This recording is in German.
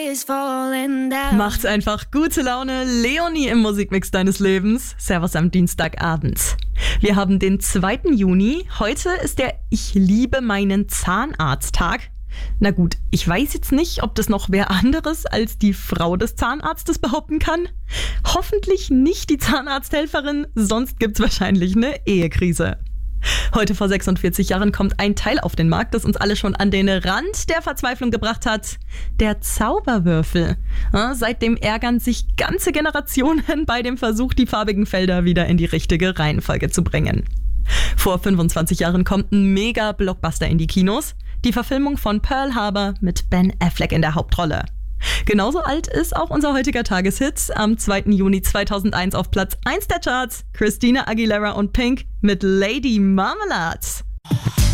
Macht einfach gute Laune, Leonie im Musikmix deines Lebens. Servus am Dienstagabend. Wir haben den 2. Juni. Heute ist der Ich liebe meinen Zahnarzt-Tag. Na gut, ich weiß jetzt nicht, ob das noch wer anderes als die Frau des Zahnarztes behaupten kann. Hoffentlich nicht die Zahnarzthelferin, sonst gibt's wahrscheinlich eine Ehekrise. Heute vor 46 Jahren kommt ein Teil auf den Markt, das uns alle schon an den Rand der Verzweiflung gebracht hat. Der Zauberwürfel. Seitdem ärgern sich ganze Generationen bei dem Versuch, die farbigen Felder wieder in die richtige Reihenfolge zu bringen. Vor 25 Jahren kommt ein Mega-Blockbuster in die Kinos. Die Verfilmung von Pearl Harbor mit Ben Affleck in der Hauptrolle. Genauso alt ist auch unser heutiger Tageshit. Am 2. Juni 2001 auf Platz 1 der Charts. Christina Aguilera und Pink mit Lady Marmalade.